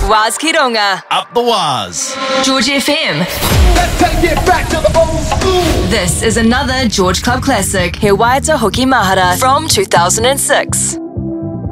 Waz ki runga. Up the Waz. George FM. Let's take it back to the old school. This is another George Club classic, He Waita Hoki Mahara from 2006.